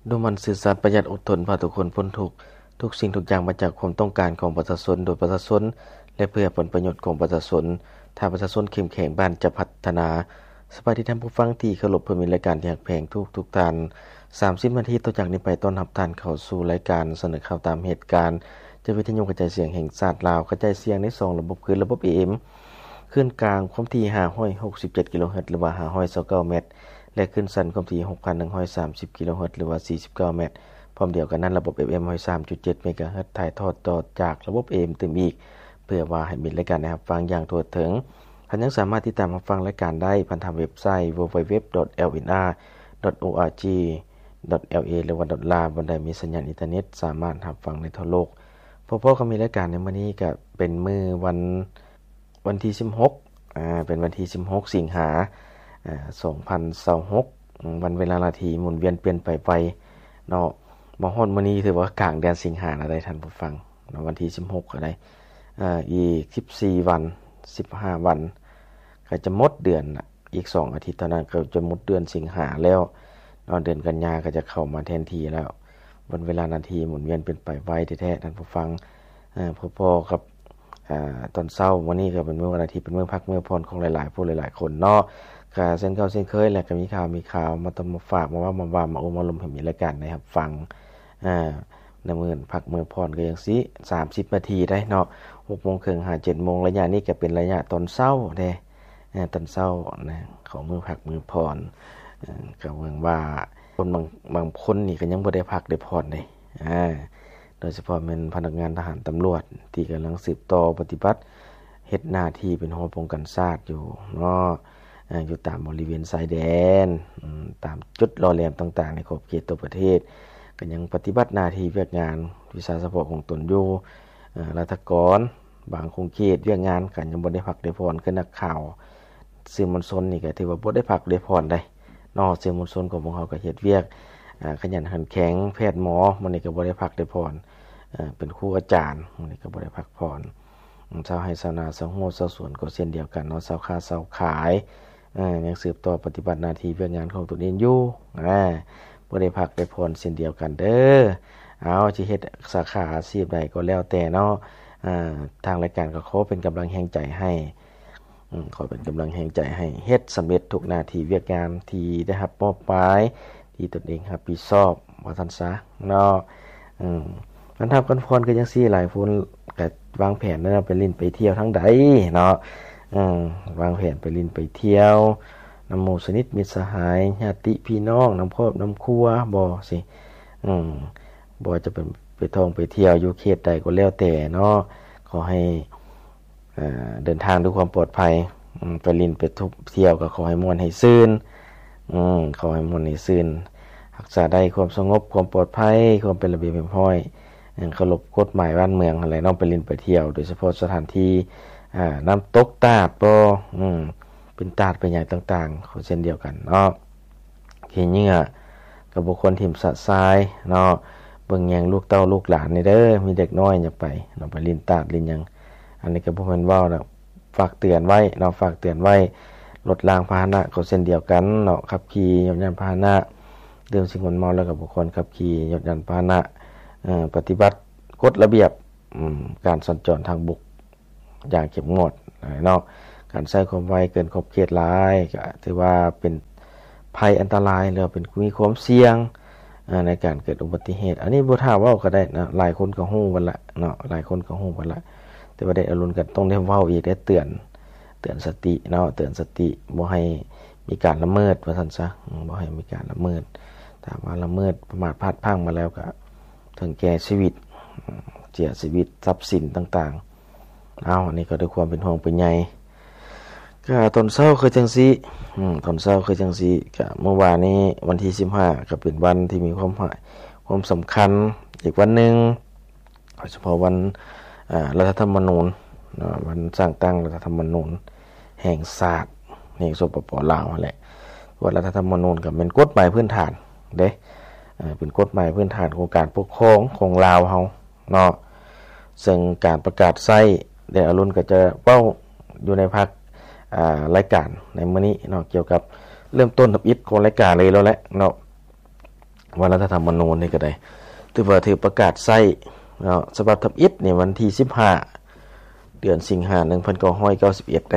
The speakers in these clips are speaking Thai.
ดูมันสื่อสารประหยัดอดทนพาทุกคนพ้นทุกข์ทุกสิ่งทุกอย่างมาจากความต้องการของประชาชนโดยประชาชนและเพื่อผลประโยชน์ของประชาชนถ้าประชาชนเข้มแข็งบ้านจะพัฒนาสวัสดีท่านผู้ฟังที่เคารพเพื่อมีรายการที่ฮักแพงทุกท่าน30นาทีต่อจากนี้ไปต้อนรับท่านเข้าสู่รายการเสนอข่าวตามเหตุการณ์จะวิทยุกระจายเสียงแห่งชาติลาวกระจายเสียงใน2ระบบคือระบบ AM คลื่นกลางความถี่567กิโลเฮิรตซ์หรือว่า529เมตรและขึ้นสั้นความถี่ 6,130 กิโลเฮิรตซ์หรือว่า49เมตรพร้อมเดียวกันนั้นระบบ FM 103.7 เมกะเฮิรตซ์ถ่ายทอดต่อจากระบบ AM เต็มอีกเพื่อว่าให้มีรายการนะครับฟังอย่างทั่วถึงท่านยังสามารถติดตามรับฟังรายการได้ผ่านทางเว็บไซต์ www.lnr.org.la หรือว่า .la บนใดมีสัญญาณอินเทอร์เน็ตสามารถรับฟังในทั่วโลกพวกเขามีรายการในมื้อนี้ก็เป็นมื้อวันที่16เป็นวันที่16สิงหา2026วันเวลานาทีหมุนเวียนเปลี่ยนไปไวเนาะมาฮอดมื้อนี้ถือว่ากลางเดือนสิงหาแล้วได้ท่านผู้ฟังเนาะวันที่16ก็ได้อีก14วัน15วันก็จะหมดเดือนอีก2อาทิตย์เท่านั้นก็จะหมดเดือนสิงหาแล้วเนาะเดือนกันยาก็จะเข้ามาแทนที่แล้ววันเวลานาทีหมุนเวียนเป็นไปไวแท้ๆท่านผู้ฟังพอๆกับตอนเช้าวันนี้ก็เป็นมื้อวันอาทิตย์เป็นมื้อพักมื้อพรของหลายๆผู้หลายๆคนเนาะก็เช่นเก่าเช่นเคยแหละก็มีข่าวมาต้องมาฝากมาว่ามาโอมาลมให้มีรายการนะครับฟังในมื้อพักมื้อพรก็จังซี่30นาทีได้เนาะ 6:30 หา 7:00 นระยะนี้ก็เป็นระยะตอนเช้าเด้ตอนเช้านะของมื้อพักมื้อพรก็หวังว่าคนบางคนนี่ก็ยังบ่ได้พักได้พรเด้โดยเฉพาะแม่นพนักงานทหารตำรวจที่กำลังสืบต่อปฏิบัติเฮ็ดหน้าที่เป็นหอป้องกันชาติอยู่เนาะอยู่ตามบริเวณชายแดนตามจุดล่อแหลมต่างๆในขอบเขตตัวประเทศก็ยังปฏิบัติหน้าที่เวียกงานวิชาเฉพาะของตนอยู่ราชกรบางคงเขตเวียกงานกันยังบ่ได้พักได้พรคือนักข่าวสื่อมวลชนนี่ก็ถือว่าบ่ได้พักได้พรได้เนาะสื่อมวลชนของพวกเฮาก็เฮ็ดเวียกขยันขันแข็งแพทย์หมอมื้อนี้ก็บ่ได้พักได้พรเป็นครูอาจารย์มื้อนี้ก็บ่ได้พักพรชาวไร่ชาวนาชาวไร่ชาวสวนก็เช่นเดียวกันเนาะชาวค้าชาวขายยังสืบต่อปฏิบัติหน้าที่เวียกงานของตนเองอยู่บ่ได้พักได้พรเช่นเดียวกันเด้อเอาสิเฮ็ดสาขาอาชีพใดก็แล้วแต่เนาะทางรายการก็ขอเป็นกำลังแห่งใจให้ขอเป็นกำลังแห่งใจให้เฮ็ดสำเร็จทุกหน้าที่เวียกงานที่ได้รับมอบหมายที่ตนเองรับผิดชอบว่าซั่นซะเนาะมันทำกันพรก็จังซี่หลายคนก็วางแผนแล้วไปลิ้นไปเที่ยวทั้งใดเนาะวางแผนไปลิ้นไปเที่ยวนำหมู่สนิทมิตรสหายญาติพี่น้องนำครอบนำครัวบ่สิบ่จะเป็นไปท่องไปเที่ยวอยู่เขตใดก็แล้วแต่เนาะขอให้เดินทางด้วยความปลอดภัยไปลิ้นไปเที่ยวก็ขอให้ม่วนให้ซื่นขอให้ม่วนให้ซื่นรักษาได้ความสงบความปลอดภัยความเป็นระเบียบเรียบร้อยเคารพกฎหมายบ้านเมืองอะไรเนาะไปลิ้นไปเที่ยวโดยเฉพาะสถานที่น้ำตกตาดบ่เป็นตาดเป็นหยังต่างๆเขาเช่นเดียวกันเนาะขี้เหงื่อก็บ่ควรถิ่มสะทรายเนาะเบิ่งแยงลูกเต้าลูกหลานนี่เด้อมีเด็กน้อยอย่าไปเนาะไปลิ้นตาดลิ้นหยังอันนี้ก็บ่แม่นเว้าดอกฝากเตือนไว้เนาะฝากเตือนไว้รถรางพาหนะก็เช่นเดียวกันเนาะขับขี่ยนต์ยานพาหนะดื่มสิ่งมึนเมาแล้วก็บ่ควรขับขี่ยนต์ยานพาหนะปฏิบัติกฎระเบียบการสัญจรทางบกอย่างเข้มงวดเนาะการใช้ความไวเกินขอบเขตหลายก็ถือว่าเป็นภัยอันตรายหรือเป็นมีความเสี่ยงในการเกิดอุบัติเหตุอันนี้บ่ท่าเว้าก็ได้นะหลายคนก็ฮู้บัดละเนาะหลายคนก็ฮู้บัดละแต่ว่าได้อรุณกันต้องได้เว้าอีกได้เตือนสติเนาะเตือนสติบ่ให้มีการละเมิดว่าซั่นซะบ่ให้มีการละเมิดถ้าว่าละเมิดประมาทพลาดพลั้งมาแล้วก็ถึงแก่ชีวิตเสียชีวิตทรัพย์สินต่างๆอันนี้ก็ด้วยความเป็นห่วงเป็นใยก็ตอนเช้าคือจังซี่ตอนเช้าคือจังซี่ก็เมื่อวานนี้วันที่15ก็เป็นวันที่มีความสำคัญอีกวันนึงโดยเฉพาะวันรัฐธรรมนูญวันสร้างตั้งรัฐธรรมนูญแห่งชาติแห่งสปป.ลาวนั่นแหละว่ารัฐธรรมนูญก็เป็นกฎหมายพื้นฐานเด้เป็นกฎหมายพื้นฐานของการปกครองของลาวเฮาเนาะซึ่งการประกาศใช้ได้อรุณก็จะเว้าอยู่ในภาครายการในมื้อนี้เนาะเกี่ยวกับเริ่มต้นทับอิฐของรายการเลยแล้วแหละเนาะว่ารัฐธรรมนูญนี่ก็ได้ถือประกาศใช้เนาะฉบับทับอิฐนี่วันที่15เดือนสิงหาคม1991ได้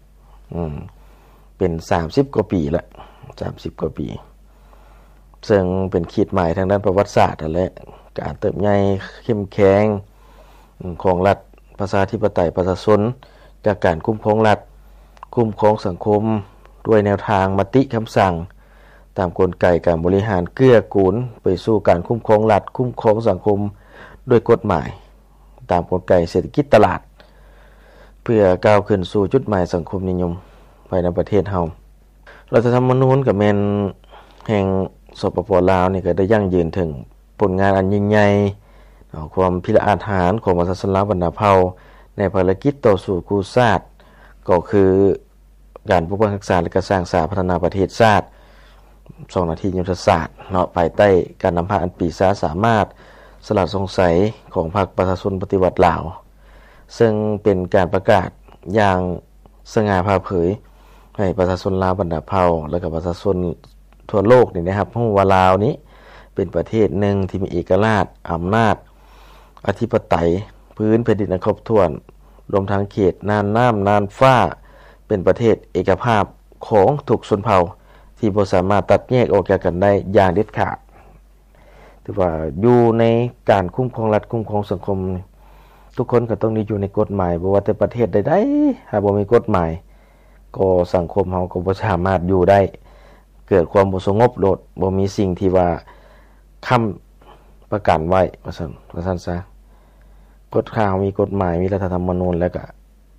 เป็น30กว่าปีละ30กว่าปีซึ่งเป็นขีดหมายทางด้านประวัติศาสตร์นั่นแหละการเติบใหญ่เข้มแข็งของรัฐประชาธิปไตยประชาชนจากการคุ้มครองรัฐคุ้มครองสังคมด้วยแนวทางมติคำสั่งตามกลไกการบริหารเกื้อกูลไปสู่การคุ้มครองรัฐคุ้มครองสังคมด้วยกฎหมายตามกลไกเศรษฐกิจตลาดเพื่อก้าวขึ้นสู่จุดหมายสังคมนิยมภายในประเทศเฮารัฐธรรมนูญก็แม่นแห่งสปป.ลาวนี่ก็ได้ยั่งยืนถึงผลงานอันยิ่งใหญ่ความพิราอาถรรพ์ของประชาชนลาวบรรดาเผ่าในภารกิจต่อสู้กู้ชาติก็คือการปกป้องรักษาและก็สร้างสาพัฒนาประเทศชาติ2นาทียุทธศาสตร์เนาะภายใต้การนำพาอันปีศาจสามารถสลัดสงสัยของพรรคประชาชนปฏิวัติลาวซึ่งเป็นการประกาศอย่างสง่าผ่าเผยให้ประชาชนลาวบรรดาเผ่าและก็ประชาชนทั่วโลกนี่นะครับรู้ว่าลาวนี้เป็นประเทศหนึ่งที่มีเอกราชอำนาจอธิปไตยพื้นแผ่นดินครบถ้วนรวมทั้งเขตน่านน้ำน่านฟ้าเป็นประเทศเอกภาพของทุกชนเผ่าที่บ่สามารถตัดแยกออกจากกันได้อย่างเด็ดขาดถือว่าอยู่ในการคุ้มครองรัฐคุ้มครองสังคมทุกคนก็ต้องอยู่ในกฎหมายบ่ว่าแต่ประเทศใดๆหากบ่มีกฎหมายก็สังคมเฮาก็บ่สามารถอยู่ได้เกิดความบ่สงบโดดบ่มีสิ่งที่ว่าค้ำประกันไว้ว่าซั่นซะกฎข้าวมีกฎหมายมีรัฐธรรมนูญแล้วก็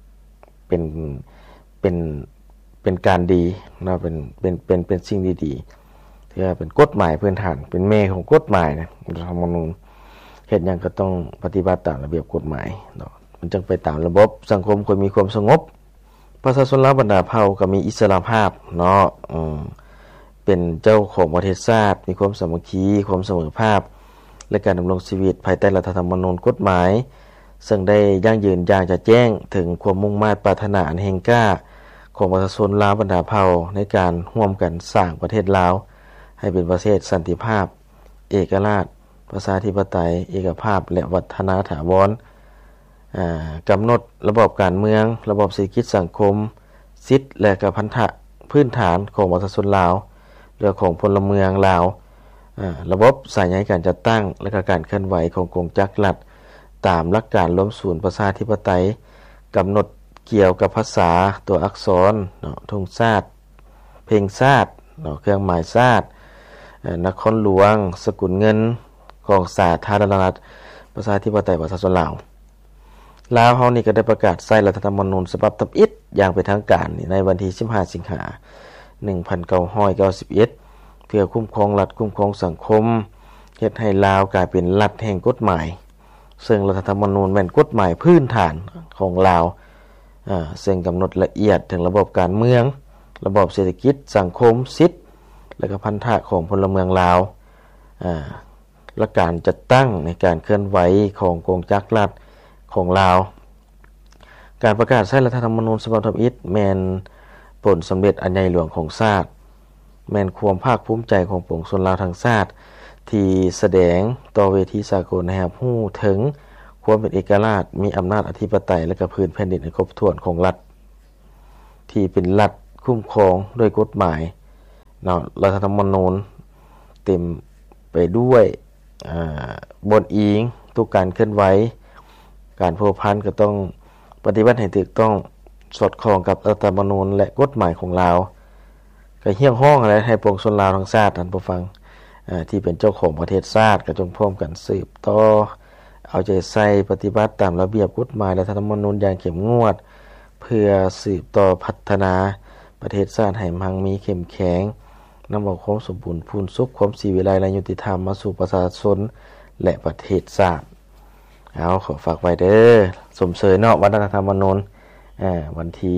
เป็นการดีนะเป็นสิ่งดีๆที่ว่าเป็นกฎหมายพื้นฐานเป็นแม่ของกฎหมายนะรัฐธรรมนูญเฮ็ดหยังก็ต้องปฏิบัติตามระเบียบกฎหมายเนาะมันจึงไปตามระบบสังคมควรมีความสงบประชาชนลาวบรรดาเผ่าก็มีอิสรภาพเนาะเป็นเจ้าของประเทศชาติมีความสามัคคีความเสมอภาคและการดำรงชีวิตภายใต้รัฐธรรมนูญกฎหมายซึ่งได้ยั่งยืนอย่างจะแจ้งถึงความมุ่งมั่นปรารถนาอันแห่งกล้าของประชาชนลาวบรรดาเผ่าในการร่วมกันสร้างประเทศลาวให้เป็นประเทศสันติภาพเอกราชประชาธิปไตยเอกภาพและวัฒนถาวรกำหนดระบบการเมืองระบบเศรษฐกิจสังคมสิทธิและก็พันธะพื้นฐานของประชาชนลาวเรื่องของพลเมืองลาวระบบสายใยการจัดตั้งและก็การเคลื่อนไหวของกองจักรรัฐตามหลักการล้มศูนย์ประชาธิปไตยกำหนดเกี่ยวกับภาษาตัวอักษรธงชาติเพลงชาติเครื่องหมายชาตินครหลวงสกุลเงินของสาธารณรัฐประชาธิปไตยประชาชนลาวเฮานี่ก็ได้ประกาศใช้รัฐธรรมนูญฉบับทับอิฐอย่างเป็นทางการในวันที่15สิงหาคม1991เพื่อคุ้มครองรัฐคุ้มครองสังคมเฮ็ดให้ลาวกลายเป็นรัฐแห่งกฎหมายซึ่งรัฐธรรมนูญเป็นกฎหมายพื้นฐานของลาวซึ่งกำหนดละเอียดถึงระบบการเมืองระบบเศรษฐกิจสังคมสิทธิและก็พันธะของพลเมืองลาวและการจัดตั้งในการเคลื่อนไหวของกองจักรรัฐของลาวการประกาศใช้รัฐธรรมนูญฉบับทับอิฐแม่นผลสำเร็จอันใหญ่หลวงของชาติแม่นความภาคภูมิใจของปวงชนลาวทั้งชาติที่แสดงต่อเวทีสากลให้รับรู้ถึงความเป็นเอกราชมีอำนาจอธิปไตยและก็พื้นแผ่นดินครบถ้วนของรัฐที่เป็นรัฐคุ้มครองด้วยกฎหมายเนาะรัฐธรรมนูญเต็มไปด้วยบทอิงทุกการเคลื่อนไหวการพัวพันก็ต้องปฏิบัติให้ถูกต้องสอดคล้องกับรัฐธรรมนูญและกฎหมายของลาวก็เฮี้ยงห้องอะไรให้ปวงชนลาวทั้งชาติท่านผู้ฟังที่เป็นเจ้าของประเทศชาติก็จงพร้อมกันสืบต่อเอาใจใส่ปฏิบัติตามระเบียบกฎหมายและรัฐธรรมนูญอย่างเข้มงวดเพื่อสืบต่อพัฒนาประเทศชาติให้มั่งมีเข้มแข็งนำเอาความสมบูรณ์พูนสุขความศรีวิไลและยุติธรรมมาสู่ประชาชนและประเทศชาติเอาขอฝากไว้เด้อสมเสยเนาะรัฐธรรมนูญวันที่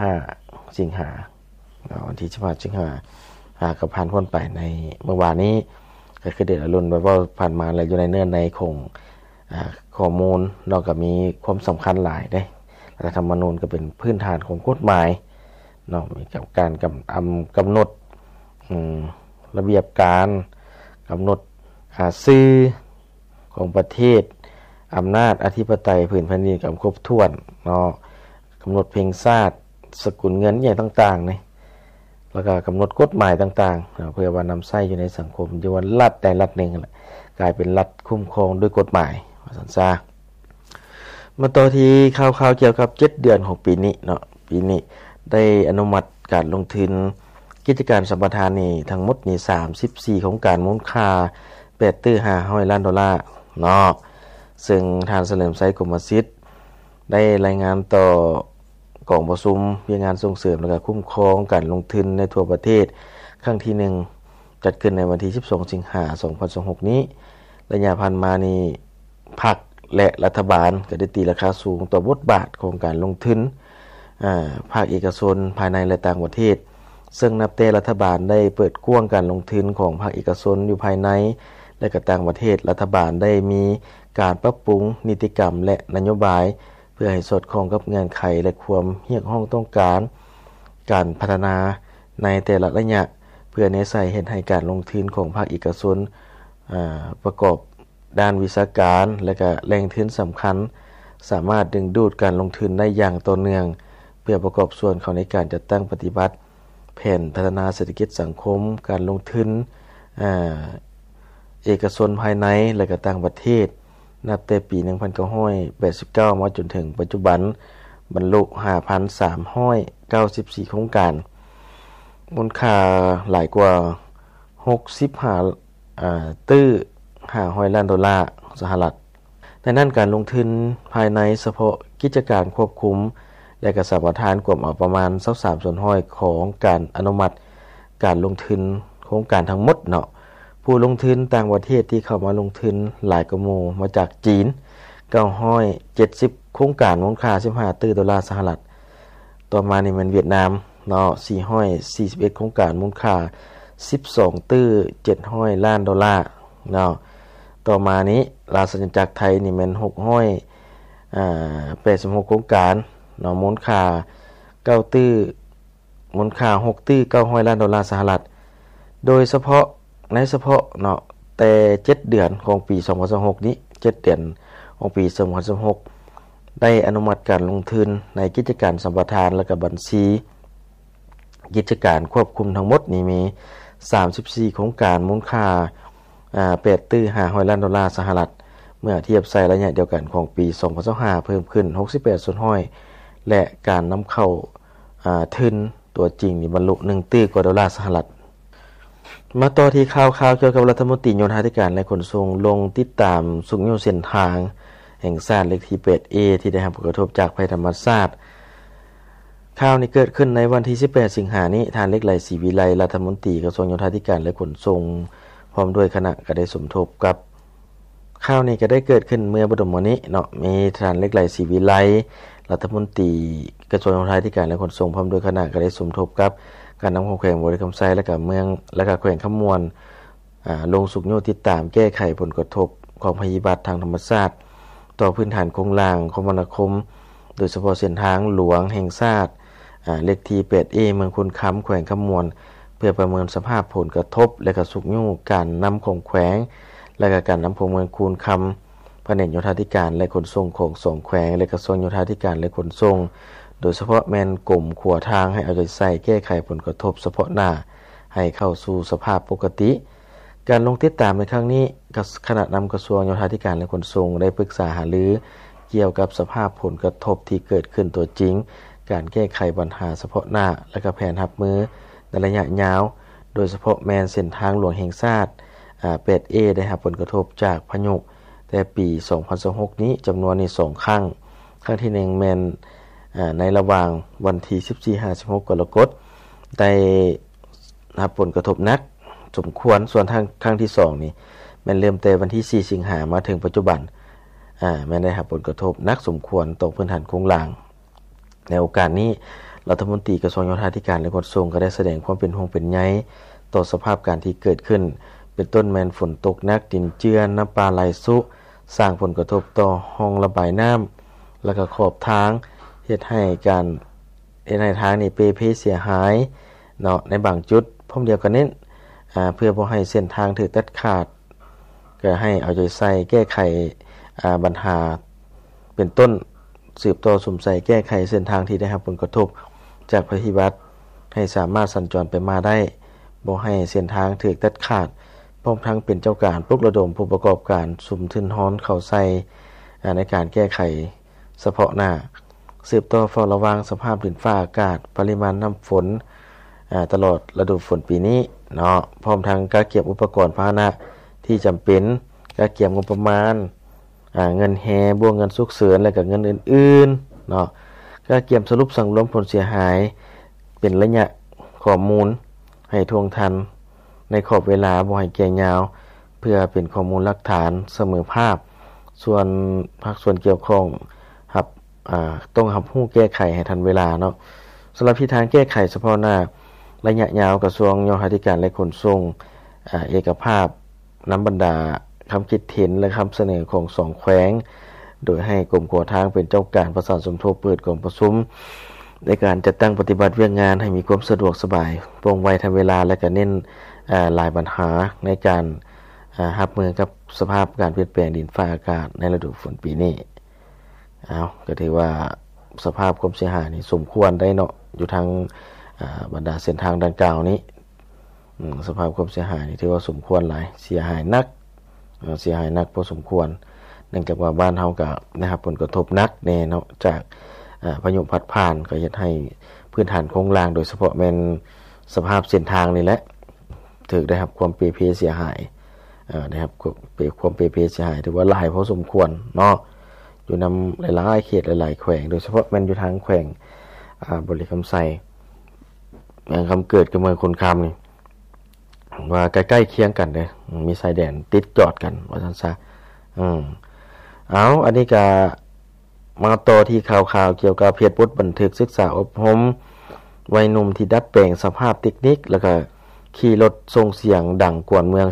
15สิงหาวันที่15สิงหากับผ่านพ้นไปในเมื่อวานนี้ก็คือเด็ดอรุณว่าผ่านมาอะไรอยู่ในเนื้อในของข้อมูลนอกจากมีความสำคัญหลายได้รัฐธรรมนูญก็เป็นพื้นฐานของกฎหมายเนาะมีกับการกำหนดระเบียบการกำหนดซื่อของประเทศอำนาจอธิปไตยพื้นแผ่นดินกับครบถ้วนเนาะกำหนดเพลงชาติสกุลเงินอย่างต่างๆนี่แล้วก็กำหนดกฎหมายต่างๆเพื่อว่านำใช้อยู่ในสังคมอยู่ว่ารัฐใดรัฐหนึ่งกลายเป็นรัฐคุ้มครองด้วยกฎหมายว่าซั่นซะมาต่อที่ข่าวๆเกี่ยวกับ7เดือนของปีนี้เนาะปีนี้ได้อนุมัติการลงทุนกิจการสัมปทานนี่ทั้งหมดนี่34โครงการมูลค่า8.5 ล้านดอลลาร์เนาะซึ่งทางเฉลิมไซกรมศิษย์ได้รายงานต่อกองประชุมเพื่องานส่งเสริมและคุ้มครองการลงทุนในทั่วประเทศครั้งที่1จัดขึ้นในวันที่12สิงหาคม2026นี้ระยะผ่านมานี่พรรคและรัฐบาลก็ได้ตีราคาสูงต่อบทบาทของการลงทุนภาคเอกชนภายในและต่างประเทศซึ่งนับแต่รัฐบาลได้เปิดกว้างการลงทุนของภาคเอกชนอยู่ภายในและก็ต่างประเทศรัฐบาลได้มีการปรับปรุงนิติกรรมและนโยบายเพื่อให้สอดคล้องกับเงื่อนไขและความเรียกร้องต้องการพัฒนาในแต่ละระยะเพื่อในใส่เฮ็ดให้การลงทุนของภาคเอกชนประกอบด้านวิชาการและก็แหล่งทุนสำคัญสามารถดึงดูดการลงทุนได้อย่างต่อเนื่องเพื่อประกอบส่วนเข้าในการจัดตั้งปฏิบัติแผนพัฒนาเศรษฐกิจสังคมการลงทุนเอกชนภายในและก็ต่างประเทศนับแต่ปี1989มาจนถึงปัจจุบันบรรลุ 5,394 โครงการมูลค่าหลายกว่า65 ล้านดอลลาร์สหรัฐดังนั้นการลงทุนภายในเฉพาะกิจการควบคุมและก็สัมปทานกว่าประมาณ23%ของการอนุมัติการลงทุนโครงการทั้งหมดเนาะผู้ลงทุนต่างประเทศที่เข้ามาลงทุนหลายกว่าหมู่มาจากจีน970โครงการมูลค่า15 ดอลลาร์สหรัฐต่อมานี่มันเวียดนามเนาะ441โครงการมูลค่า12.7 ล้านดอลลาร์เนาะต่อมานี้ราชอาณาจักรไทยนี่มัน86โครงการเนาะมูลค่า6.9 ล้านดอลลาร์สหรัฐโดยเฉพาะเนาะแต่7เดือนของปี2026นี้7เดือนของปี2026ได้อนุมัติการลงทุนในกิจการสัมปทานและก็บัญชีกิจการควบคุมทั้งหมดนี้มี34โครงการมูลค่า8.5 ล้านดอลลาร์สหรัฐเมื่อเทียบใส่ระยะเดียวกันของปี2025เพิ่มขึ้น68%และการนำเข้าทุนตัวจริงนี่บรรลุ1 กว่าดอลลาร์สหรัฐมาต่อที่ข่าวเกี่ยวกับรัฐมนตรีโยธาธิการและขนส่งลงติดตามสุขโยเส้นทางแห่งชาติเลขที่ 8A ที่ได้รับผลกระทบจากภัยธรรมชาติข่าวนี้เกิดขึ้นในวันที่18สิงหาคมนี้ท่านเล็กไหลศรีวิไลรัฐมนตรีกระทรวงโยธาธิการและขนส่งพร้อมด้วยคณะก็ได้สมทบกับข่าวนี้ก็ได้เกิดขึ้นเมื่อบ่ดมนี้เนาะมีท่านเล็กไหลศรีวิไลรัฐมนตรีกระทรวงโยธาธิการและขนส่งพร้อมด้วยคณะก็ได้สมทบกับการนำของแขวงบริคำไซและก็เมืองและก็แขวงขมวนลงสุขโยติดตามแก้ไขผลกระทบของภัยพิบัติทางธรรมชาติต่อพื้นฐานโครงสร้างคมนาคมโดยเฉพาะเส้นทางหลวงแห่งชาติเลขที่ 8A เมืองคุณค้ำแขวงขมวนเพื่อประเมินสภาพผลกระทบและก็สุขโยการนำของแขวงและก็การนำของเมืองคูนคำแผนกโยธาธิการและขนส่งของ2แขวงและกระทรวงโยธาธิการและขนส่งโดยเฉพาะแมนกลุ่มขัวทางให้เอาใจใส่แก้ไขผลกระทบเฉพาะหน้าให้เข้าสู่สภาพปกติการลงติดตามในครั้งนี้คณะนำกระทรวงโยธาธิการและขนส่งได้ปรึกษาหารือเกี่ยวกับสภาพผลกระทบที่เกิดขึ้นตัวจริงการแก้ไขปัญหาเฉพาะหน้าและก็แผนรับมือในระยะยาวโดยเฉพาะแมนเส้นทางหลวงแห่งชาติ8A ได้รับผลกระทบจากพายุแต่ปี2026นี้จำนวนนี้2ครั้งที่1แมนในระหว่างวันที่14-16 กรกฎาคมได้รับผลกระทบหนักสมควรส่วนครั้งที่2นี่มันเริ่มแต่วันที่4สิงหาคมมาถึงปัจจุบันแม้ได้รับผลกระทบหนักสมควรต่อพื้นฐานโครงสร้างในโอกาสนี้รัฐมนตรีกระทรวงโยธาธิการและขนส่งก็ได้แสดงความเป็นห่วงเป็นใยต่อสภาพการที่เกิดขึ้นเป็นต้นแมนฝนตกหนักดินเจือนน้ำปลาไหลซุสร้างผลกระทบต่อห้องระบายน้ำและก็ขอบทางเฮ็ดให้ทางนี่เปเสียหายเนาะในบางจุดพร้อมเดียวกันนี้เพื่อบ่ให้เส้นทางถูกตัดขาดก็ให้เอาใจใส่แก้ไขปัญหาเป็นต้นสืบต่อสมใส่แก้ไขเส้นทางที่ได้รับผลกระทบจากภัยพิบัติให้สามารถสัญจรไปมาได้บ่ให้เส้นทางถูกตัดขาดพร้อมทั้งเป็นเจ้าการปลุกระดมผู้ประกอบการสุมทุนฮ้อนเข้าใส่ในการแก้ไขเฉพาะหน้าสืบต่อเฝ้าระวังสภาพดินฟ้าอากาศปริมาณน้ำฝนตลอดฤดูฝนปีนี้เนาะพร้อมทั้งการเก็บอุปกรณ์พาหนะที่จำเป็นการเก็บงบประมาณเงินแฮบวกเงินสุกเสริญและก็เงินอื่นๆเนาะการเก็บสรุปสังรวมผลเสียหายเป็นระยะข้อมูลให้ทวงทันในขอบเวลาบ่ให้แก่ยาวเพื่อเป็นข้อมูลหลักฐานเสมอภาพส่วนภาคส่วนเกี่ยวข้องต้องรับรู้แก้ไขให้ทันเวลาเนาะสำหรับทิศทางแก้ไขเฉพาะหน้าระยะยาวกระทรวงโยธาธิการและขนส่งเอกภาพนำบรรดาคำคิดเห็นและคำเสนอของ2แขวงโดยให้กรมก่อทางเป็นเจ้าการประสานสมทบเปิดกองประชุมในการจัดตั้งปฏิบัติเวียกงานให้มีความสะดวกสบายโปร่งไวทันเวลาและก็เน้นหลายปัญหาในการรับมือกับสภาพการเปลี่ยนแปลงดินฟ้าอากาศในฤดูฝนปีนี้ก็ถือว่าสภาพความเสียหายนี่สมควรได้เนาะอยู่ทางบรรดาเส้นทางดังกล่าวนี้สภาพความเสียหายนี่ถือว่าสมควรหลายเสียหายนักพอสมควรเนื่องจากว่าบ้านเฮาก็นะครับผลกระทบนักแน่เนาะจากพายุพัดผ่านก็เฮ็ดให้พื้นฐานโครงสร้างโดยเฉพาะแม่นสภาพเส้นทางนี่แหละถูกได้รับความเพเสียหายนะครับความเพเสียหายถือว่าหลายพอสมควรเนาะอยู่นำหลายๆเขตหลายๆแขวงโดยเฉพาะแม่นอยู่ทางแขวงบริคำไซเมืองคำเกิดกับเมืองคนคำนี่ว่าใกล้ๆเคียงกันเด้มีชายแดนติดจอดกันว่าซั่นซะอันนี้ก็มาต่อที่ข่าวเกี่ยวกับเพจบทบันทึกศึกษาอบรมวัยหนุ่มที่ดัดแปลงสภาพเทคนิคแล้วก็ขี่รถส่งเสียงดังกวนเมือง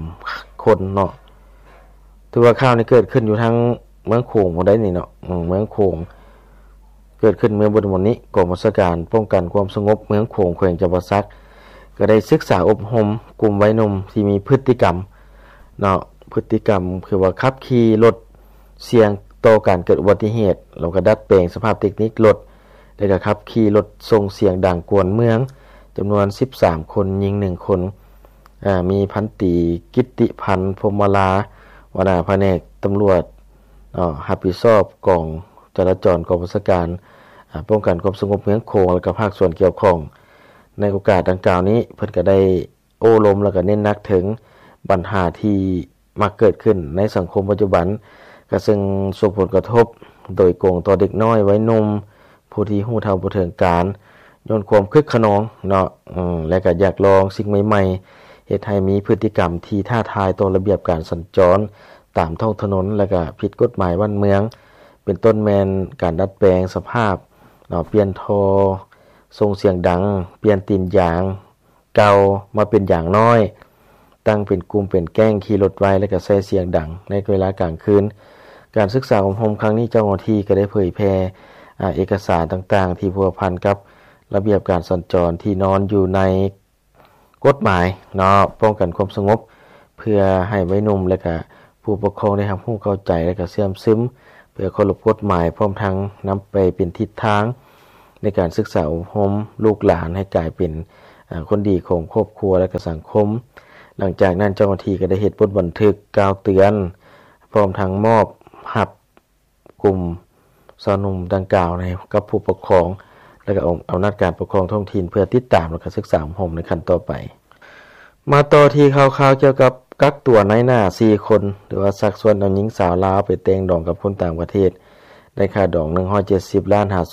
13คนเนาะถือว่าข่าวนี้เกิดขึ้นอยู่ทางเมืองโขงบ่ได้นี่เนาะเมืองโขงเกิดขึ้นเมื่อบนวันนี้กองบัญชาการป้องกันความสงบเมืองโขงแขวงจังหวัดซักก็ได้ศึกษาอบรมกลุ่มวัยหนุ่มที่มีพฤติกรรมเนาะพฤติกรรมคือว่าขับขี่รถเสี่ยงต่อการเกิดอุบัติเหตุแล้วก็ดัดแปลงสภาพเทคนิครถแล้วก็ขับขี่รถส่งเสียงดังกวนเมืองจำนวน13คนยิง1คนมีพันตรีกิตติพันธ์พรหมลาหัวหน้าแผนกตำรวจรับผิดชอบกองจราจรกองบัญชาการป้องกันความสงบเมืองโขงและก็ภาคส่วนเกี่ยวข้องในโอกาสดังกล่าวนี้เพิ่นก็ได้โอ้ลมแล้วก็เน้นหนักถึงปัญหาที่มักเกิดขึ้นในสังคมปัจจุบันก็ซึ่งส่งผลกระทบโดยโกงต่อเด็กน้อยวัยหนุ่มผู้ที่ฮู้เท่าบ่ถึงการย้อนความคึกขนองเนาะและก็อยากลองสิ่งใหม่ๆเฮ็ดให้มีพฤติกรรมที่ท้าทายต่อระเบียบการสัญจรตามท้องถนนและก็ผิดกฎหมายบ้านเมืองเป็นต้นแม่นการดัดแปลงสภาพเนาะเปลี่ยนท่อส่งเสียงดังเปลี่ยนตีนยางเก่ามาเป็นอย่างน้อยตั้งเป็นกลุ่มเป็นแก๊งขี่รถไวและก็ใช้เสียงดังในเวลากลางคืนการศึกษาอบรมครั้งนี้เจ้าหน้าที่ก็ได้เผยแพร่เอกสารต่างๆที่พัวพันกับระเบียบการสัญจรที่นอนอยู่ในกฎหมายเนาะป้องกันความสงบเพื่อให้วัยหนุ่มและก็ผู้ปกครองได้รับรู้เข้าใจและก็เสื่อมซึมเพื่อเคารพกฎหมายพร้อมทั้งนำไปเป็นทิศทางในการศึกษาอบรมลูกหลานให้กลายเป็นคนดีของครอบครัวและก็สังคมหลังจากนั้นเจ้าหน้าที่ก็ได้เฮ็ดบทบันทึกกล่าวเตือนพร้อมทั้งมอบหับกลุ่มสาวหนุ่มดังกล่าวในกับผู้ปกครองและก็อำนาจการปกครองท้องถิ่นเพื่อติดตามและก็ศึกษาอบรมในขั้นต่อไปมาต่อที่ข่าวเกี่ยวกับกักตัวนายหน้า4คนหรือว่าสักส่วนเอาหญิงสาวลาวไปแต่งดองกับคนต่างประเทศได้ค่าดอง170ล้านหา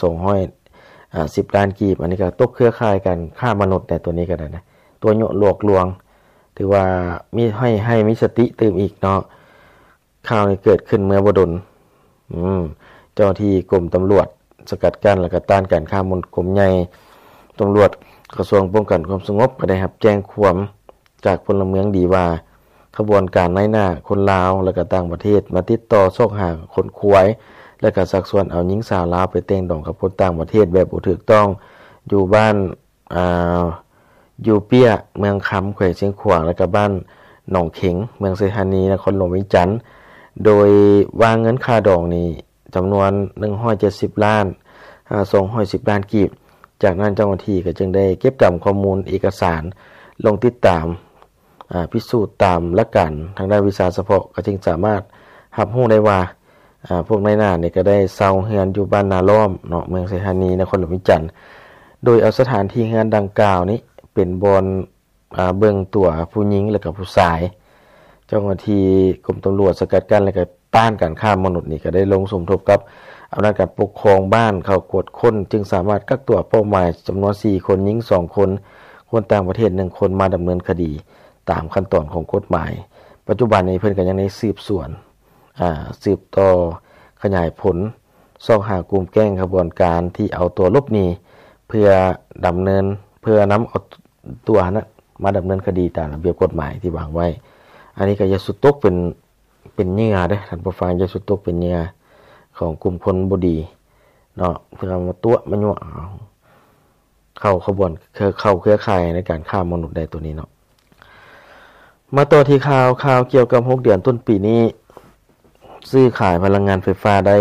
10ล้านกีบอันนี้ก็ตกเครือข่ายกันฆ่ามนุษย์ในตัวนี้ก็ได้นะตัวโยหลอกลวงถือว่ามีให้มีสติตื่มอีกเนาะข่าวนี้เกิดขึ้นเมื่อบ่ดลเจ้าที่กรมตำรวจสกัดกั้นและก็ต้านการฆ่ามนุษย์กรมใหญ่ตำรวจกระทรวงป้องกันความสงบก็ได้รับแจ้งความจากพลเมืองดีว่าขบวนการนายหน้าคนลาวและก็ต่างประเทศมาติดต่อซอกหาคนควายและก็สักส่วนเอาหญิงสาวลาวไปแต่งดองกับคนต่างประเทศแบบบ่ถูกต้องอยู่บ้านอยู่เปี้ยเมืองคำแขวงเชียงขวางและก็บ้านหนองเข็งเมืองไซธานีนครหลวงเวียงจันทน์โดยวางเงินค่าดอกนี้จำนวน170ล้าน210ล้านกีบจากนั้นเจ้าหน้าที่ก็จึงได้เก็บจำข้อมูลเอกสารลงติดตามพิสูจน์ตามหลักการทางด้านวิชาเฉพาะก็จึงสามารถรับรู้ได้ว่าพวกนายหน้านี่ก็ได้เซาเฮือนอยู่บ้านนาล้อมเนาะเมืองไซธานีนครหลวงเวียงจันทน์โดยเอาสถานที่เฮือนดังกล่าวนี้เป็นบอนเบิ่งตัวผู้หญิงและก็ผู้ชายเจ้าหน้าที่กรมตำรวจสกัดกั้นและก็ต้านการค้ามนุษย์นี่ก็ได้ลงสมทบกับอำนาจการปกครองบ้านเข้ากวดค้นจึงสามารถกักตัวเป้าหมายจำนวน4คนหญิง2คนคนต่างประเทศ1คนมาดำเนินคดีตามขั้นตอนของกฎหมายปัจจุบันนี้เพิ่นก็ยังได้สืบสวนสืบต่อขยายผลซอกหากลุ่มแก๊งขบวนการที่เอาตัวหลบหนีเพื่อนำเอาตัวนั้นมาดำเนินคดีตามระเบียบกฎหมายที่วางไว้อันนี้ก็ยาสุตกเป็นเหยื่อเด้ท่านผู้ฟังยาสุตกเป็นเหยื่อของกลุ่มคนบ่ดีเนาะเพื่อมาตัวมายั่วเข้าขบวนเข้าเครือข่ายในการฆ่ามนุษย์ได้ตัวนี้เนาะมาต่อที่ข่าวเกี่ยวกับ6เดือนต้นปีนี้ซื้อขายพลังงานไฟฟ้าได้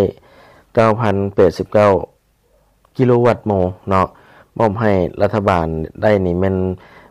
9,089 กิโลวัตต์โมเนาะมอบให้รัฐบาลได้นี่แม่น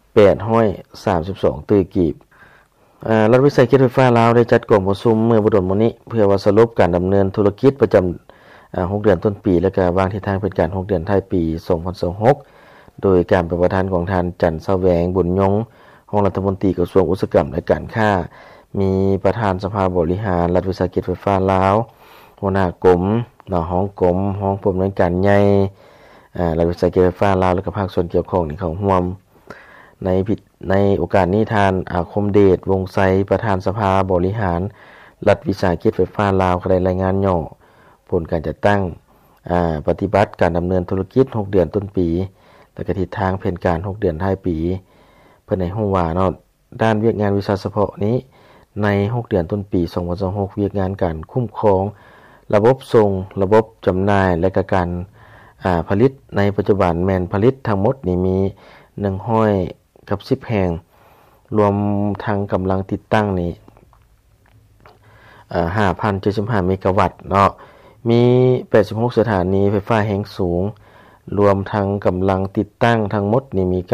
832ตื้อกีบรัฐวิสาหกิจไฟฟ้าลาวได้จัดกลุ่มประชุมเมื่อบ่ดนมื้อนี้เพื่อว่าสรุปการดำเนินธุรกิจประจำ6เดือนต้นปีและก็วางทิศทางเป็นการ6เดือนท้ายปี2026โดยการเป็นประธานของท่านจันทร์แสวงบุญยงรองรัฐมนตรีกระทรวงอุตสาหกรรมและการค้ามีประธานสภาบริหารรัฐวิสาหกิจไฟฟ้าลาวหัวหน้ากรมห้องกรมห้องผู้อำนวยการใหญ่รัฐวิสาหกิจไฟฟ้าลาวและก็ภาคส่วนเกี่ยวข้องนี่เข้าร่วมในโอกาสนี้ท่านอาคมเดชวงศ์ไซประธานสภาบริหารรัฐวิสาหกิจไฟฟ้าลาวก็ได้รายงานย่อผลการจัดตั้งปฏิบัติการดำเนินธุรกิจ6เดือนต้นปีและก็ทิศทางแผนการ6เดือนท้ายปีเพื่อในห้องว่าเนาะด้านเวียกงานวิชาเฉพาะนี้ใน6เดือนต้นปี2026เวียกงานการคุ้มครองระบบส่งระบบจำหน่ายและก็การผลิตในปัจจุบันแม่นผลิตทั้งหมดนี่มี110แห่งรวมทางกำลังติดตั้งนี่5,075 เมกะวัตต์เนาะมี86สถานีไฟฟ้าแห่งสูงรวมทางกำลังติดตั้งทั้งหมดนี่มี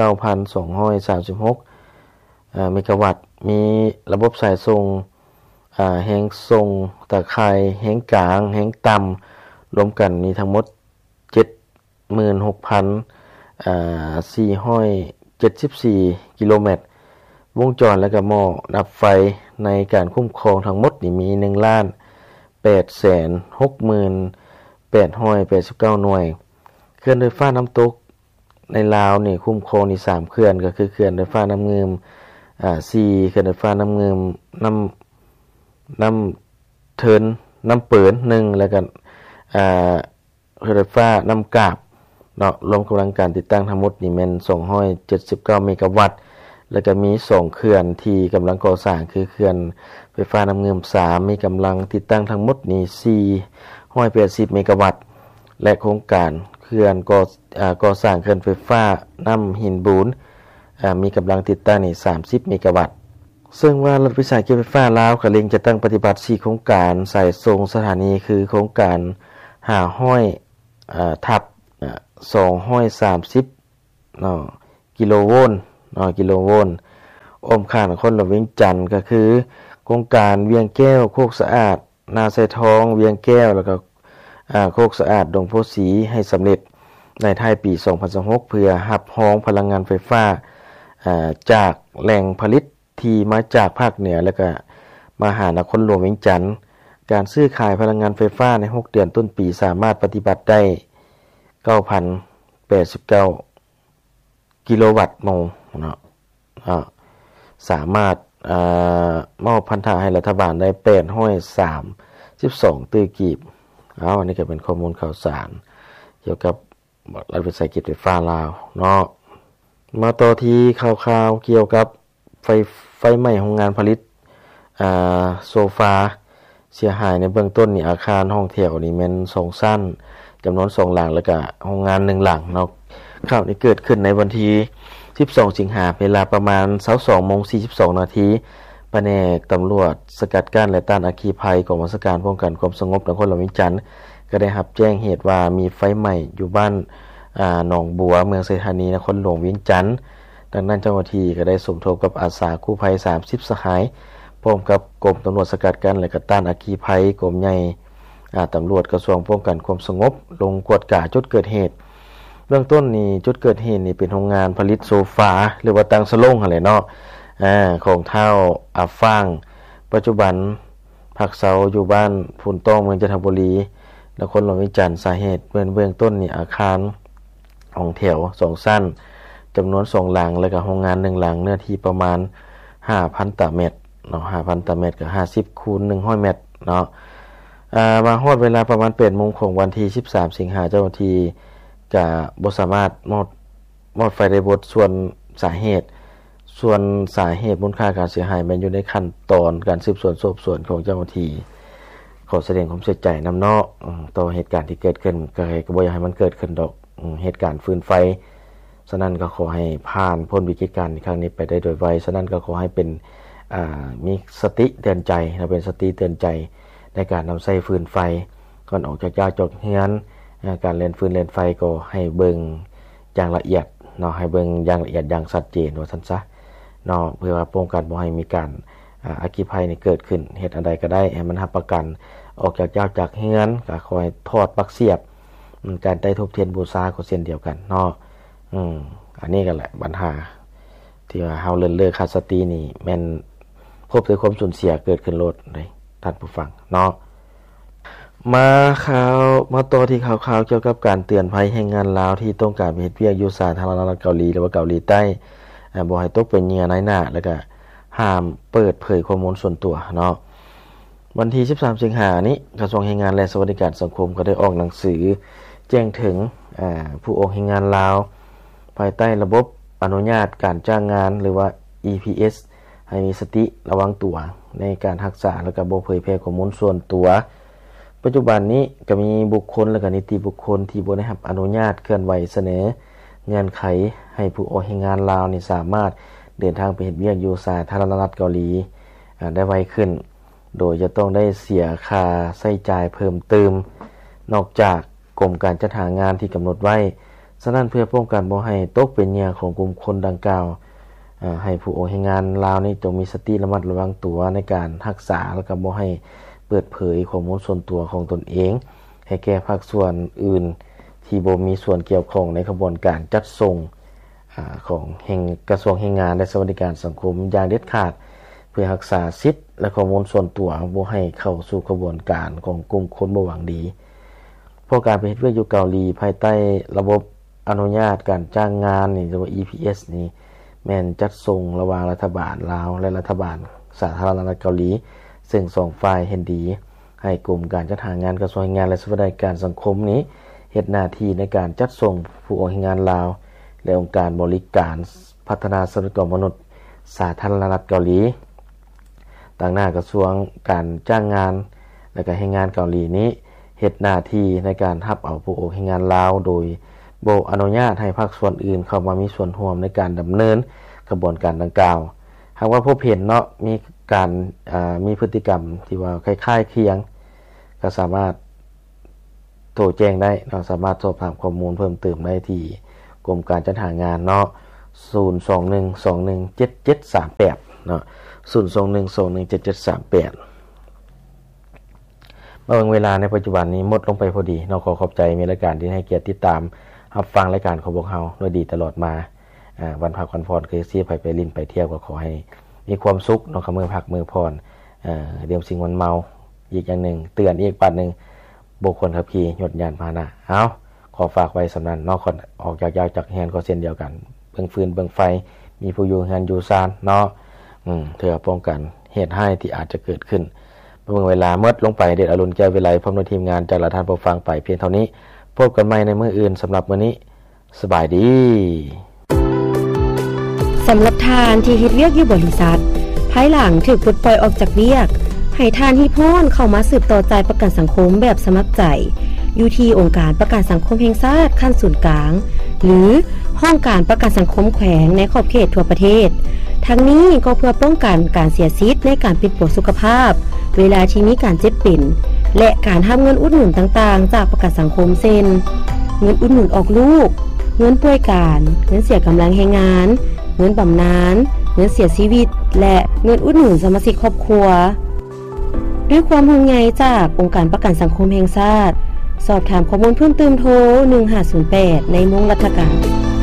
9,236 เมกะวัตต์มีระบบสายส่งแห่งส่งตะข่ายแห่งกลางแห่งต่ำรวมกันมีทั้งหมด 76,474 กิโลเมตรวงจรและก็หม้อดับไฟในการคุ้มครองทั้งหมดนี่มี 1,860,889 หน่วยเขื่อนไฟฟ้าน้ำตกในลาวนี่คุ้มครองนี่3เขื่อนก็คือเขื่อนไฟฟ้าน้ำเงิม4เขื่อนไฟฟ้าน้ำเงิมน้ำเทินน้ำเปิ่น1แล้วก็เขื่อนไฟฟ้าน้ำกาบเนาะรวมกำลังการติดตั้งทั้งหมดนี่แม่น279 เมกะวัตต์แล้วก็มี2เขื่อนที่กำลังก่อสร้างคือเขื่อนไฟฟ้าน้ำเงิม3มีกำลังติดตั้งทั้งหมดนี่480 เมกะวัตต์และโครงการเขื่อนก่อสร้างเขื่อนไฟฟ้าน้ำหินบูนมีกำลังติดตั้งนี่30 เมกะวัตต์ซึ่งว่ารัฐวิสาหกิจไฟฟ้าลาวก็เล็งจะตั้งปฏิบัติ4โครงการสายส่งสถานีคือโครงการ500ทับ230กิโลโวลต์อ้อมข้างนครหลวงเวียงจันทน์ก็คือโครงการเวียงแก้วโคกสะอาดนาไซทองเวียงแก้วแล้วก็โคกสะอาดดงโพสีให้สำเร็จในท้ายปี2026เพื่อรับรองพลังงานไฟฟ้าจากแหล่งผลิตที่มาจากภาคเหนือแล้วก็มาหานครหลวงเวียงจันทน์การซื้อขายพลังงานไฟฟ้าใน6เดือนต้นปีสามารถปฏิบัติได้ 9,089 กิโลวัตต์โมงเนาะสามารถมอบพันธะให้รัฐบาลได้832ตื้อกีบอันนี้ก็เป็นข้อมูลข่าวสารเกี่ยวกับรัฐวิสาหกิจไฟฟ้าลาวเนาะมาต่อที่ข่าวเกี่ยวกับไฟไหม้โรงงานผลิตโซฟาเสียหายในเบื้องต้นนี่อาคารห้องแถวนี่แม่น2ชั้นจำนวน2หลังแล้วก็โรงงาน1หลังเนาะข่าวนี้เกิดขึ้นในวันที่12 สิงหาคมเวลาประมาณ 22:42 น. ภแผนกตำรวจสกัดกั้นและต้านอัคคีภัยกองบัญชาการป้องกันความสงบนครหลวงวิจันทร์ก็ได้รับแจ้งเหตุว่ามีไฟไหม้อยู่บ้านหนองบัวเมืองไสธานีนครหลวงวิจันทร์ดังนั้นเจ้าหน้าที่ก็ได้สมทบกับอาสากู้ภัย30สหายพร้อมกับกรมตำรวจสกัดกั้นและก็ต้านอัคคีภัยกรมใหญ่ตำรวจกระทรวงป้องกันความสงบลงกวดกาจุดเกิดเหตุเบื้องต้นนี่จุดเกิดเหตุนี่เป็นโรงงานผลิตโซฟาหรือว่าตังสลงอะไรเนาะของเท่าอาฟ้างปัจจุบันพักเสาอยู่บ้านพุนต้องเมืองจันทบุรีนครหลวงวิจันทร์สาเหตุเบื้องต้นนี่อาคารห้องแถว2ชั้นจำนวน2หลังแล้วก็โรงงาน1หลังเนื้อที่ประมาณ 5,000 ตารางเมตรเนาะ 5,000 ตารางเมตรก็50คูณ100เมตรเนาะมาฮอดเวลาประมาณ 8:00 นของวันที่13สิงหาคมเจ้าหน้าที่ก็บ่สามารถมอดไฟได้เบิดส่วนสาเหตุมูลค่าการเสียหายมันอยู่ในขั้นตอนการสืบสวนสอบสวนของเจ้าหน้าที่ขอแสดงความเสียใจนำเนาะต่อเหตุการณ์ที่เกิดขึ้นก็บ่อยากให้มันเกิดขึ้นดอกเหตุการณ์ฟืนไฟฉะนั้นก็ขอให้ผ่านพ้นวิกฤตการณ์ครั้งนี้ไปได้โดยไวฉะนั้นก็ขอให้เป็นมีสติเตือนใจและเป็นสติเตือนใจในการนำใช้ฟืนไฟก่อนออกจากยาจกเฮือนการเล่นฟืนเล่นไฟก็ให้เบิ่งอย่างละเอียดเนาะให้เบิ่งอย่างละเอียดอย่างชัดเจนว่าซั่นซะเนาะเพื่อว่าป้องกันบ่ให้มีการอัคคีภัยนี่เกิดขึ้นเฮ็ดอันใดก็ได้ให้มันรับประกันออกจากยาจากเฮือนก็ขอให้ทอดปลั๊กเสียบการใต้ทุบเทียนบูชาก็เช่นเดียวกันเนาะอันนี้ก็แหละปัญหาที่ว่าเฮาเลิกขาดสตินี่แม่นพบด้วยความสูญเสียเกิดขึ้นโลดเลยท่านผู้ฟังเนาะมาต่อที่ข่าวๆเกี่ยวกับการเตือนภัยแรงงานลาวที่ต้องการไปเฮ็ดเวียกอยู่สาธารณรัฐเกาหลีหรือว่าเกาหลีใต้บ่ให้ตกเป็นเหยื่อนายหน้าแล้วก็ห้ามเปิดเผยข้อมูลส่วนตัวเนาะวันที่13สิงหายนนี้กระทรวงแรงงานและสวัสดิการสังคมก็ได้ออกหนังสือแจ้งถึงผู้ออกแรงงานลาวภายใต้ระบบอนุญาตการจ้างงานหรือว่า EPS ให้มีสติระวังตัวในการรักษาและก็บ่เผยแพร่ข้อมูลส่วนตัวปัจจุบันนี้ก็มีบุคคลและก็นิติบุคคลที่บ่ได้รับอนุญาตเคลื่อนไหวเสนอเงื่อนไขให้ผู้ออกแรงงานลาวนี่สามารถเดินทางไปเฮ็ดเวียกอยู่สาธารณรัฐเกาหลีได้ไวขึ้นโดยจะต้องได้เสียค่าใช้จ่ายเพิ่มเติมนอกจากกรมการจัดหางานที่กำหนดไว้ฉะนั้นเพื่อป้องกันบ่ให้ตกเป็นเหยื่อของกลุ่มคนดังกล่าวให้ผู้ออกแรงงานลาวนี่จงมีสติระมัดระวังตัวในการรักษาและก็บ่ให้เปิดเผยข้อมูลส่วนตัวของตนเองให้แก่ภาคส่วนอื่นที่บ่มีส่วนเกี่ยวข้องในกระบวนการจัดส่งของกระทรวงแรงงานและสวัสดิการสังคมอย่างเด็ดขาดเพื่อรักษาสิทธิและข้อมูลส่วนตัวบ่ให้เข้าสู่กระบวนการของกลุ่มคนบ่หวังดีเพราะการไปเฮ็ดเวียกอยู่เกาหลีภายใต้ระบบอนุญาตการจ้างงานนี่หรือว่า EPS นี่แม่นจัดส่งระหว่างรัฐบาลลาวและรัฐบาลสาธารณรัฐเกาหลีซึ่ง2ฝ่ายเห็นดีให้กรมการจัดหางานกระทรวงแรงงานและสวัสดิการสังคมนี้เฮ็ดหน้าที่ในการจัดส่งผู้ออกแรงงานลาวและองค์การบริการพัฒนาทรัพยากรมนุษย์สาธารณรัฐเกาหลีต่างหน้ากระทรวงการจ้างงานและก็แรงงานเกาหลีนี้เฮ็ดหน้าที่ในการรับเอาผู้ออกแรงงานลาวโดยบ่อนุญาตให้ภาคส่วนอื่นเข้ามามีส่วนร่วมในการดำเนินกระบวนการดังกล่าวหากว่าพบเห็นเนาะมีการมีพฤติกรรมที่ว่าคล้ายๆเคียงก็สามารถโทรแจ้งได้เราสามารถสอบถามข้อมูลเพิ่มเติมได้ที่กรมการจัดหางานเนาะ021217738เนาะ021217738เวลาในปัจจุบันนี้หมดลงไปพอดีเนาะขอขอบใจมีรายการที่ให้เกียรติติดตามรับฟังรายการของพวกเราโดยดีตลอดมาวันพักวันพรคือเสียไปลิ้นไปเที่ยวก็ขอให้มีความสุขเนาะมื้อพักมื้อพรเดี๋ยวสิ่งมันเมาอีกอย่างนึงเตือนอีกปัดนึงบุคคลขับขี่ยดยานพาหนะขอฝากไว้สำนันนอกคนออกจากยาวจากแฮนก็เช่นเดียวกันเบิ่งฟืนเบิ่งไฟมีผู้อยู่แฮนอยู่ซานเนาะเพื่อป้องกันเหตุให้ที่อาจจะเกิดขึ้นเมื่อเวลาเมื่อลงไปเด็ดอรุณแก้ววิไลพร้อมด้วยทีมงานจากละท่านผู้ฟังไปเพียงเท่านี้พบกันใหม่ในมื้ออื่นสำหรับมื้อนี้สบายดีสำหรับทานที่เฮ็ดเวียกอยู่บริษัทภายหลังถูกปลดปล่อยออกจากเวียกให้ทานที่พ้นเข้ามาสืบต่อจ่ายประกันสังคมแบบสมัครใจอยู่ที่องค์การประกันสังคมแห่งชาติขั้นศูนย์กลางหรือห้องการประกันสังคมแขวงในขอบเขตทั่วประเทศทั้งนี้ก็เพื่อป้องกันการเสียสิทธิ์ในการปิดปกสุขภาพเวลาที่มีการเจ็บเป็นและการทำเงินอุดหนุนต่างๆจากประกันสังคมเช่นเงินอุดหนุนออกลูกเงินป่วยการเงินเสียกำลังแรงงานเงินบำนาญเงินเสียชีวิตและเงินอุดหนุนสมาชิกครอบครัวด้วยความห่วงใยจากองค์การประกันสังคมแห่งชาติสอบถามข้อมูลเพิ่มเติมโทร1508ในมุ้งรัฐการ